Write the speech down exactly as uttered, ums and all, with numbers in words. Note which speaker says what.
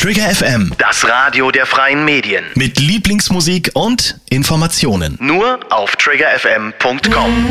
Speaker 1: Trigger F M,
Speaker 2: Das Radio der freien Medien.
Speaker 1: mit Lieblingsmusik und Informationen.
Speaker 2: Nur auf trigger f m punkt com.